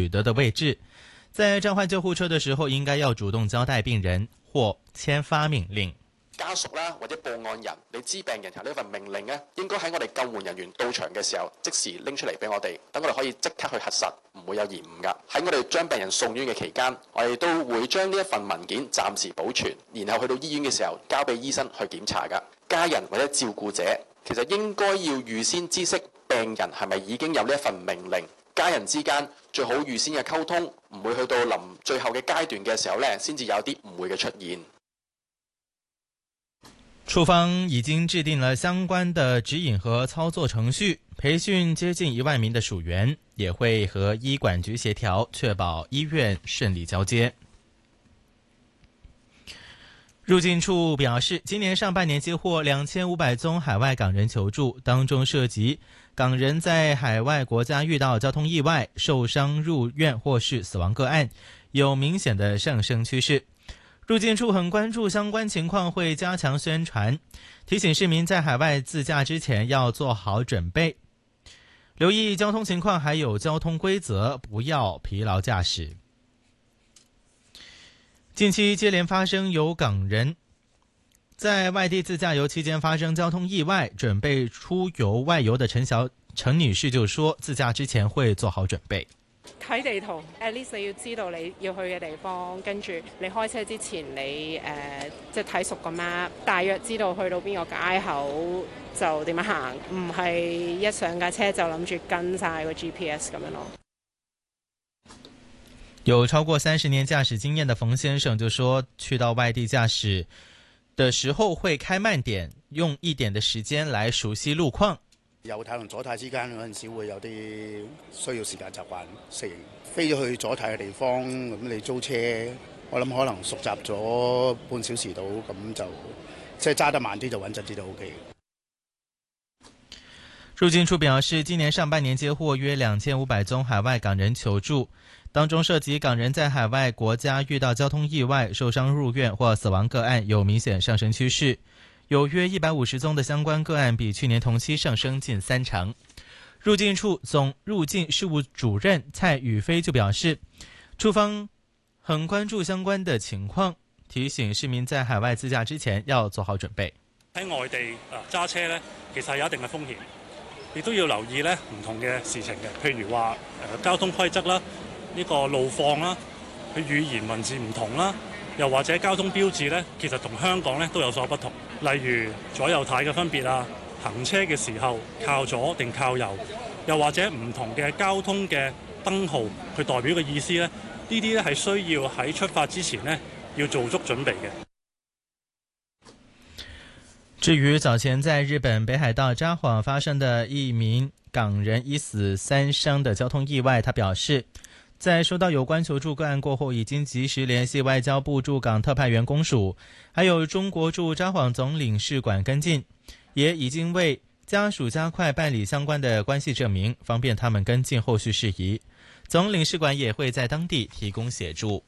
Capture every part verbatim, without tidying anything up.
取得的位置。在召唤救护車的時候，應該要主動交代病人或簽發命令。 家屬啦，或者報案人，你知病人有呢份命令咧，應該喺我哋救援人員到場嘅時候，即時拎出嚟俾我哋，等我哋可以即刻去核實，唔會有延誤㗎。喺我哋將病人送院嘅期間，我哋都會將呢一份文件暫時保存，然後去到醫院嘅時候交俾醫生去檢查㗎。家人或者照顧者其實應該要預先知悉病人係咪已經有呢一份命令，家人之間最好預先嘅溝通，唔會去到臨最後嘅階段嘅時候呢，先至有啲誤會嘅出現。 處方已經制定了相關的指引和操作程序，培訓接近一萬名的屬員，也會和醫管局協調，確保醫院順利交接。入境處表示，今年上半年接獲兩千五百宗海外港人求助，當中涉及港人在海外國家遇到交通意外、受傷入院或是死亡個案，有明顯的上升趨勢。入境處很關注相關情況，會加強宣傳，提醒市民在海外自駕之前要做好準備，留意交通情況，還有交通規則，不要疲勞駕駛。近期接連發生有港人在外地自駕遊期間發生交通意外，準備出遊外遊的陳小陳女士就說，自駕之前會做好準備。 睇地圖 ，at least 你要知道你要去嘅地方，跟住你開車之前你誒、呃、即係睇熟個 map，大約知道去到邊個街口就點樣行，唔係一上架車就諗住跟晒個 G P S 咁樣咯。 有超過三十年駕駛經驗的馮先生就說，去到外地駕駛的時候會開慢點，用一點的時間來熟悉路況。 右軚同左軚之間嗰陣時會有啲需要時間習慣適應。飛咗去左軚嘅地方，咁你租車，我諗可能熟習咗半小時到，咁就即係揸得慢啲就穩陣啲就 O K。 入境處表示，今年上半年接獲約兩千五百宗海外港人求助，當中涉及港人在海外國家遇到交通意外、受傷入院或死亡個案有明顯上升趨勢。有約一百五十宗的相關個案，比去年同期上升近三成。入境處總入境事務主任蔡宇飛就表示，處方很關注相關的情況，提醒市民在海外自駕之前要做好準備。 喺外地啊揸車呢，其實有一定嘅風險，亦都要留意呢唔同嘅事情嘅，譬如話誒交通規則啦，呢個路況啦，佢語言文字唔同啦。又或者交通標誌呢，其實同香港呢都有所不同。例如左右軚嘅分別啊，行車嘅時候靠左定靠右，又或者唔同嘅交通嘅燈號，佢代表嘅意思呢，呢啲呢係需要喺出發之前呢要做足準備嘅。 至於早前在日本北海道札幌發生的一名港人一死三傷的交通意外，他表示，在收到有關求助個案過後，已經及時聯繫外交部駐港特派員公署，還有中國駐札幌總領事館跟進，也已經為家屬加快辦理相關的關係證明，方便他們跟進後續事宜。總領事館也會在當地提供協助。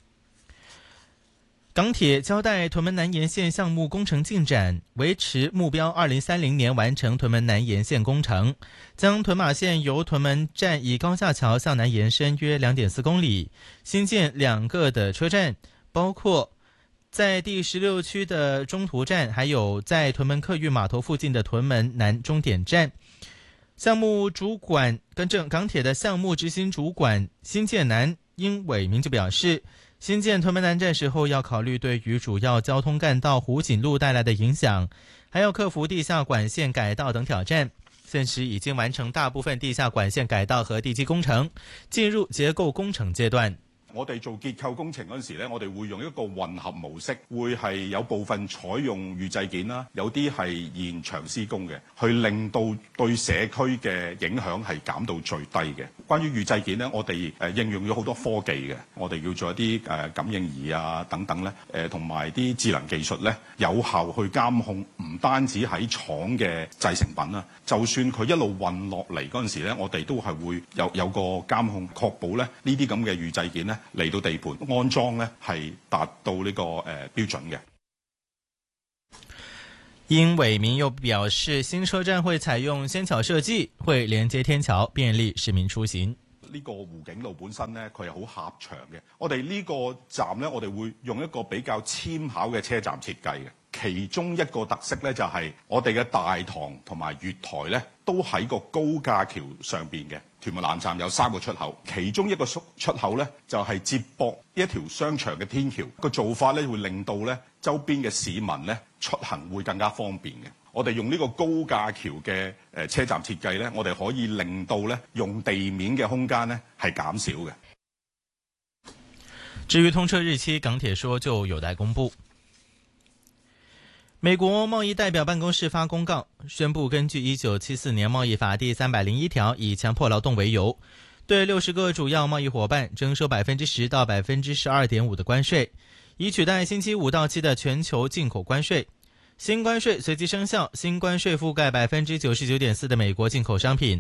港鐵交代屯門南延線項目工程進展，維持目標二零三零年完成屯門南延線工程，將屯馬線由屯門站以高架橋向南延伸約 兩點四公里，新建兩個的車站，包括在第十六區的中途站，還有在屯門客運碼頭附近的屯門南終點站。項目主管跟正港鐵的項目執行主管新建南殷偉明就表示，新建屯門南站時候要考慮對於主要交通幹道湖景路帶來的影響，還要克服地下管線改道等挑戰。現時已經完成大部分地下管線改道和地基工程，進入結構工程階段。 我哋做結構工程嗰陣時咧，我哋會用一個混合模式，會係有部分採用預製件啦，有啲係現場施工嘅，去令到對社區嘅影響係減到最低嘅。關於預製件咧，我哋誒應用咗好多科技嘅，我哋要做一啲誒感應儀啊等等咧，誒同埋啲智能技術咧，有效去監控唔單止喺廠嘅製成品啦，就算佢一路運落嚟嗰陣時咧，我哋都係會有有個監控，確保咧呢啲咁嘅預製件咧嚟到地盤安裝呢係達到呢、這個誒、呃、標準嘅。 殷偉明又表示，新車站會採用仙橋設計，會連接天橋，便利市民出行。 呢呢個湖景路本身咧，佢係好狹長嘅。我哋呢個站咧，我哋會用一個比較纖巧嘅車站設計嘅。其中一個特色咧，就係我哋嘅大堂同埋月台咧，都喺個高架橋上邊嘅。屯門南站有三個出口，其中一個出出口咧，就係接駁一條商場嘅天橋。個做法咧，會令到咧周邊嘅市民咧出行會更加方便嘅。我哋用呢個高架橋嘅誒車站設計咧，我哋可以令到咧用地面嘅空間咧係減少嘅。 至於通車日期，港鐵說就有待公布。美國貿易代表辦公室發公告，宣布根據一九七四年貿易法第三百零一條，以強迫勞動為由，對六十個主要貿易夥伴徵收百分之十到百分之十二點五的關稅，以取代星期五到期的全球進口關稅。新關稅隨即生效，新關稅覆蓋百分之九十九點四的美國進口商品，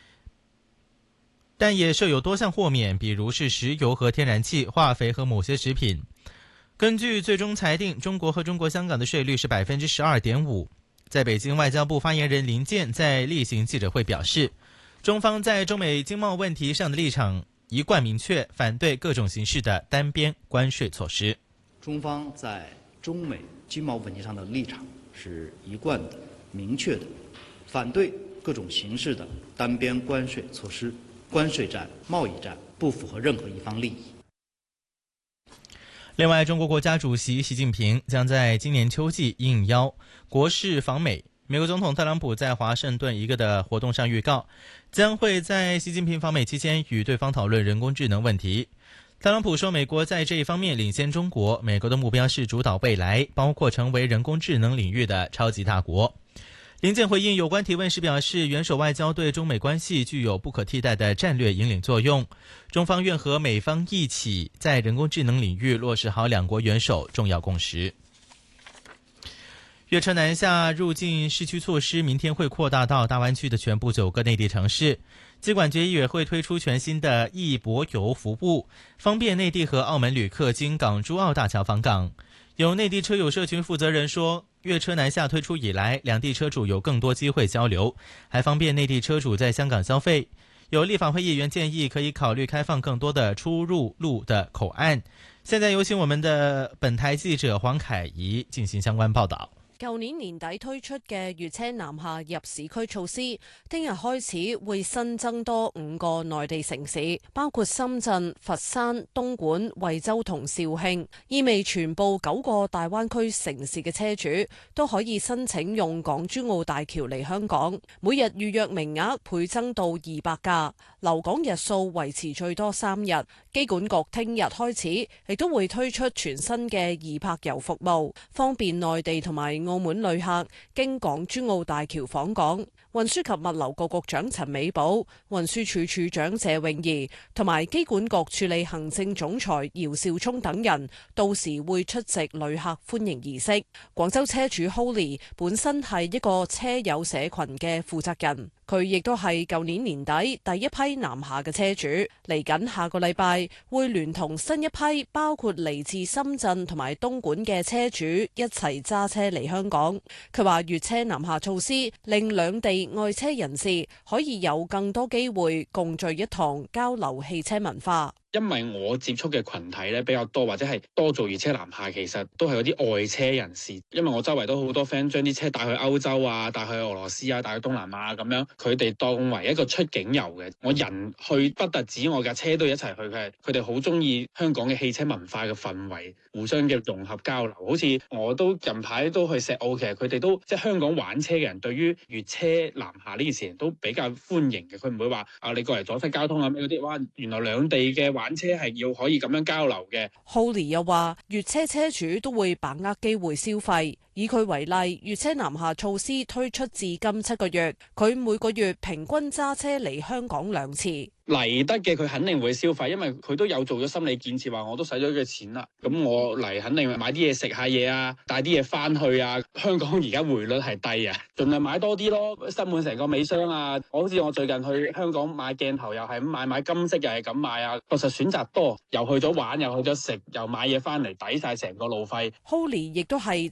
但也設有多項豁免，比如是石油和天然氣、化肥和某些食品。根據最終裁定，中國和中國香港的稅率是百分之十二點五。在北京，外交部發言人林健在例行記者會表示，中方在中美經貿問題上的立場一貫明確，反對各種形式的單邊關稅措施。 中方在中美經貿問題上的立場是一貫的明確的，反對各種形式的單邊關稅措施。關稅戰、貿易戰不符合任何一方利益。 另外，中國國家主席習近平將在今年秋季應邀國事訪美。美國總統特朗普在華盛頓一個的活動上預告，將會在習近平訪美期間與對方討論人工智能問題。特朗普說，美國在這一方面領先中國，美國的目標是主導未來，包括成為人工智能領域的超級大國。林健回應有關提問時表示，元首外交對中美關係具有不可替代的戰略引領作用，中方願和美方一起在人工智能領域落實好兩國元首重要共識。粵車南下入境市區措施明天會擴大到大灣區的全部九個內地城市，機管局也會推出全新的易博遊服務，方便內地和澳門旅客經港珠澳大橋訪港。有內地車友社群負責人說，粵車南下推出以來，兩地車主有更多機會交流，還方便內地車主在香港消費。有立法會議員建議可以考慮開放更多的出入路的口岸。現在有請我們的本台記者黃凱怡進行相關報道。 舊年年底推出嘅粵車南下入市區措施，聽日開始會新增多五個內地城市，包括深圳、佛山、東莞、惠州同肇慶，意味全部九個大灣區城市嘅車主都可以申請用港珠澳大橋嚟香港，每日預約名額倍增到二百架，留港日數維持最多三日。機管局聽日開始亦都會推出全新嘅易泊遊服務，方便內地同埋澳門旅客經港珠澳大橋訪港。運輸及物流局局長陳美寶、運輸署署長謝永儀同埋機管局處理行政總裁姚兆聰等人到時會出席旅客歡迎儀式。廣州車主 Holly 本身係一個車友社群嘅負責人，佢亦都係舊年年底第一批南下嘅車主。嚟緊下個禮拜會聯同新一批包括嚟自深圳同埋東莞嘅車主一齊揸車嚟香港。佢話粵車南下措施令兩地愛車人士可以有更多機會共聚一堂，交流汽車文化。 因為我接觸嘅群體咧比較多，或者係多做粵車南下，其實都係嗰啲愛車人士。因為我周圍都好多 friend 將啲車帶去歐洲啊，帶去俄羅斯啊，帶去東南亞咁樣，佢哋當為一個出境遊嘅。我人去不特止，我架車都一齊去嘅。佢哋好中意香港嘅汽車文化嘅氛圍，互相嘅融合交流。好似我都近排都去石澳，其實佢哋都即係香港玩車嘅人，對於粵車南下呢件事都比較歡迎嘅。佢唔會話啊，你過嚟阻塞交通啊咩嗰啲。哇，原來兩地嘅玩車係要可以咁樣交流嘅。 Holly 又話，粵車車主都會把握機會消費。以佢為例，粵車南下措施推出至今七個月，佢每個月平均揸車嚟香港兩次。 嚟得嘅佢肯定會消費，因為佢都有做咗心理建設，話我都使咗佢錢啦。咁我嚟肯定買啲嘢食下嘢啊，帶啲嘢翻去啊。香港而家匯率係低啊，盡量買多啲咯，塞滿成個尾箱啊。我好似我最近去香港買鏡頭又係咁買，買金色又係咁買啊。確實選擇多，又去咗玩，又去咗食，又買嘢翻嚟，抵晒成個路費。 Holly 亦都係自媒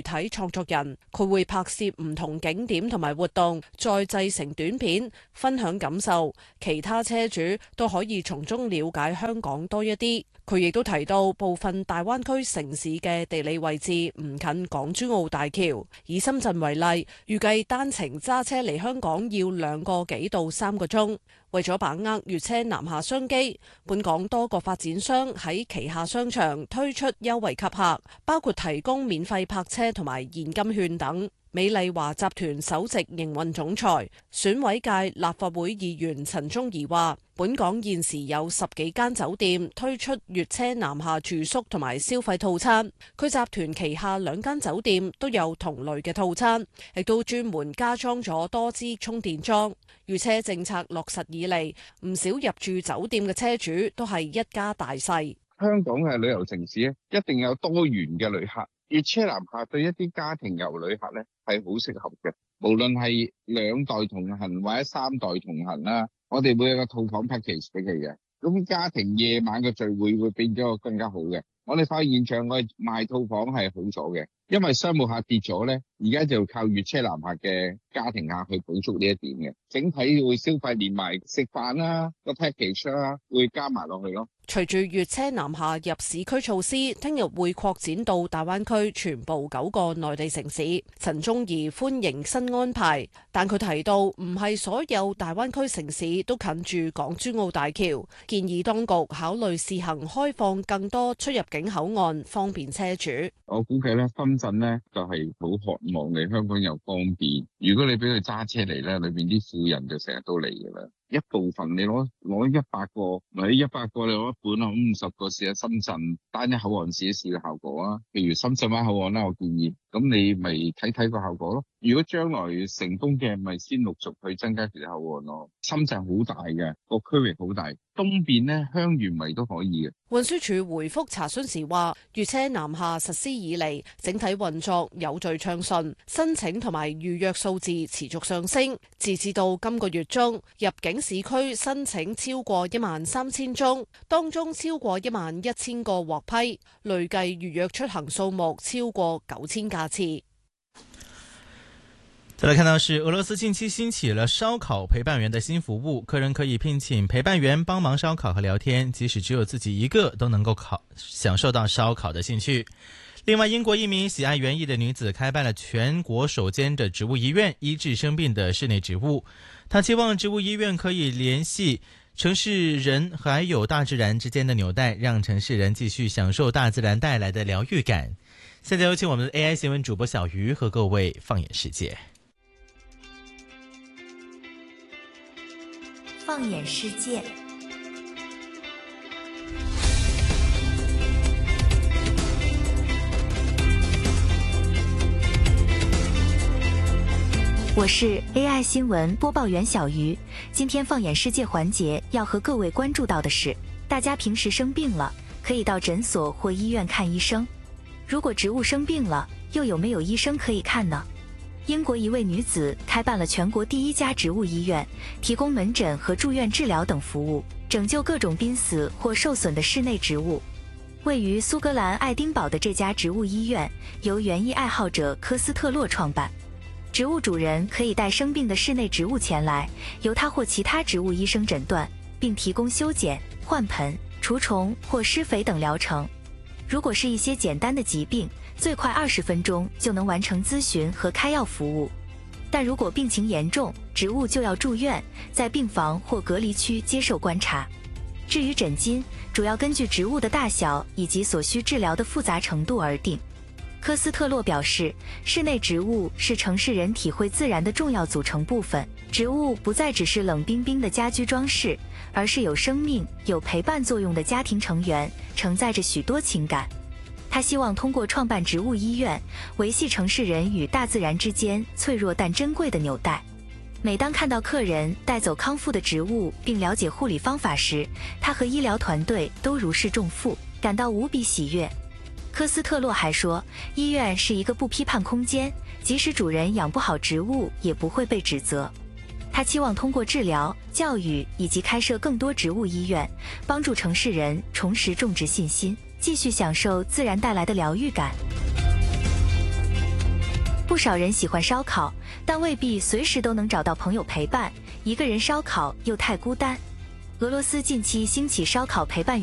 體創作人，佢會拍攝唔同景點同埋活動，再製成短片分享感受，其他車主都可以從中了解香港多一啲。佢亦都提到部分大灣區城市嘅地理位置唔近港珠澳大橋，以深圳為例，預計單程揸車嚟香港要兩個幾到三個鐘。為咗把握粵車南下商機，本港多個發展商喺旗下商場推出優惠吸客，包括提供免費泊車同埋現金券等。美麗華集團首席營運總裁、選委界立法會議員陳忠儀話，本港現時有十幾間酒店推出粵車南下住宿同埋消費套餐，佢集團旗下兩間酒店都有同類嘅套餐，亦都專門加裝咗多支充電樁。粵車政策落實以嚟，唔少入住酒店嘅車主都係一家大細。 香港嘅旅遊城市咧，一定有多元嘅旅客。粵車南下對一啲家庭遊旅客咧係好適合嘅，無論係兩代同行或者三代同行啦，我哋會有個套房 package 俾佢嘅，咁家庭夜晚嘅聚會會變咗更加好嘅。我哋發現現場我哋賣套房係好咗嘅，因為商務客跌咗咧，而家就靠粵車南下嘅家庭客去補足呢一點嘅，整體會消費連埋食飯啦，個 package 啦會加埋落去咯。 隨住粵車南下入市區措施，聽日會擴展到大灣區全部九個內地城市。陳忠儀歡迎新安排，但佢提到唔係所有大灣區城市都近住港珠澳大橋，建議當局考慮試行開放更多出入境口岸，方便車主。 我估計咧，深圳咧就係好渴望嚟香港又方便。如果你俾佢揸車嚟咧，裏邊啲富人就成日都嚟噶啦。一部分你攞攞一百個，或者一百個你攞一半啊，五十個試下深圳單一口岸試一試嘅效果啊。譬如深圳灣口岸啦，我建議，咁你咪睇睇個效果咯。如果將來成功嘅，咪先陸續去增加其他口岸咯。深圳好大嘅，個區域好大，東邊呢，香園圍都可以嘅。 運輸署回覆查詢時話，粵車南下實施以嚟，整體運作有序暢順，申請同埋預約數字持續上升。截至到今個月中，入境市區申請超過一萬三千宗，當中超過一萬一千個獲批，累計預約出行數目超過九千架次。 再來看到是俄羅斯近期興起了燒烤陪伴員的新服務，客人可以聘請陪伴員幫忙燒烤和聊天，即使只有自己一個都能夠烤享受到燒烤的興趣。另外，英國一名喜愛園藝的女子開辦了全國首間的植物醫院，醫治生病的室內植物。她期望植物醫院可以聯繫城市人還有大自然之間的紐帶，讓城市人繼續享受大自然帶來的療癒感。現在有請我們的 A I 新聞主播小魚和各位放眼世界。 放眼世界，我是 A I 新闻播报员小鱼。今天放眼世界环节要和各位关注到的是，大家平时生病了，可以到诊所或医院看医生。如果植物生病了，又有没有医生可以看呢？英国一位女子开办了全国第一家植物医院，提供门诊和住院治疗等服务，拯救各种濒死或受损的室内植物。位于苏格兰爱丁堡的这家植物医院由园艺爱好者科斯特洛创办。植物主人可以带生病的室内植物前来，由他或其他植物医生诊断，并提供修剪、换盆、除虫或施肥等疗程。如果是一些简单的疾病，最快二十分钟就能完成咨询和开药服务。但如果病情严重，植物就要住院，在病房或隔离区接受观察。至于诊金，主要根据植物的大小以及所需治疗的复杂程度而定。科斯特洛表示，室内植物是城市人体会自然的重要组成部分，植物不再只是冷冰冰的家居装饰，而是有生命、有陪伴作用的家庭成员，承载着许多情感。他希望通过创办植物医院，维系城市人与大自然之间脆弱但珍贵的纽带。每当看到客人带走康复的植物并了解护理方法时，他和医疗团队都如释重负，感到无比喜悦。科斯特洛还说，医院是一个不批判空间，即使主人养不好植物也不会被指责。他期望通过治疗、教育以及开设更多植物医院，帮助城市人重拾种植信心，继续享受自然带来的疗愈感。 不少人喜欢烧烤，但未必随时都能找到朋友陪伴，一个人烧烤又太孤单。俄罗斯近期兴起烧烤陪伴